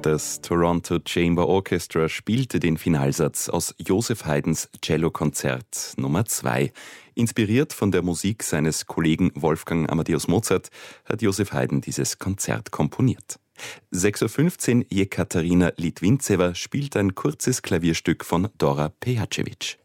Das Toronto Chamber Orchestra spielte den Finalsatz aus Joseph Haydns Cellokonzert Nummer 2. Inspiriert von der Musik seines Kollegen Wolfgang Amadeus Mozart hat Joseph Haydn dieses Konzert komponiert. 6:15 Uhr Jekaterina Litwinzewa spielt ein kurzes Klavierstück von Dora Pejacevic.